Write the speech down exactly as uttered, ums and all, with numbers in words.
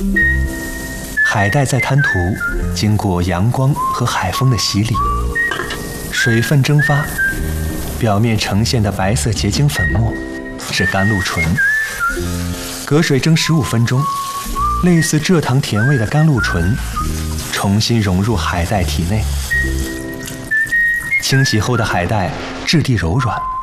海带在滩涂经过阳光和海风的洗礼，水分蒸发，表面呈现的白色结晶粉末是甘露醇。隔水蒸十五分钟，类似蔗糖甜味的甘露醇重新融入海带体内。清洗后的海带质地柔软，